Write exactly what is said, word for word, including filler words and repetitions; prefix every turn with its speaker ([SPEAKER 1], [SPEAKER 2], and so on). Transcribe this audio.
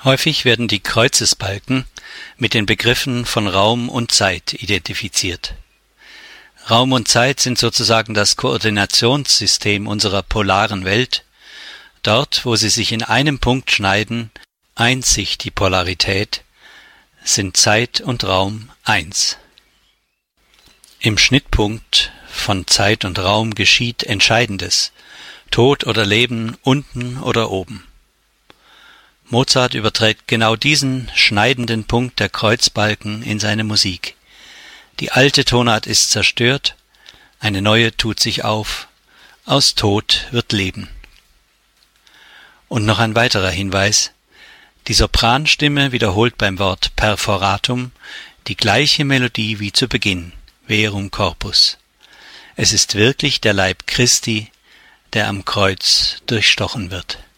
[SPEAKER 1] Häufig werden die Kreuzesbalken mit den Begriffen von Raum und Zeit identifiziert. Raum und Zeit sind sozusagen das Koordinationssystem unserer polaren Welt. Dort, wo sie sich in einem Punkt schneiden, eint sich die Polarität, sind Zeit und Raum eins. Im Schnittpunkt von Zeit und Raum geschieht Entscheidendes, Tod oder Leben, unten oder oben. Mozart überträgt genau diesen schneidenden Punkt der Kreuzbalken in seine Musik. Die alte Tonart ist zerstört, eine neue tut sich auf, aus Tod wird Leben. Und noch ein weiterer Hinweis: Die Sopranstimme wiederholt beim Wort perforatum die gleiche Melodie wie zu Beginn, verum corpus. Es ist wirklich der Leib Christi, der am Kreuz durchstochen wird.